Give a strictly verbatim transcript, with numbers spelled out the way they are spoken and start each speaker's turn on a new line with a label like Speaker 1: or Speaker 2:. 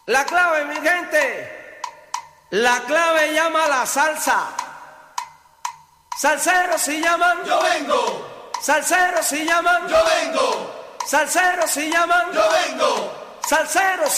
Speaker 1: La clave, mi gente, la clave llama a la salsa. Salseros si llaman,
Speaker 2: yo vengo.
Speaker 1: Salseros si llaman,
Speaker 2: yo vengo.
Speaker 1: Salseros si llaman,
Speaker 2: yo vengo.
Speaker 1: Salseros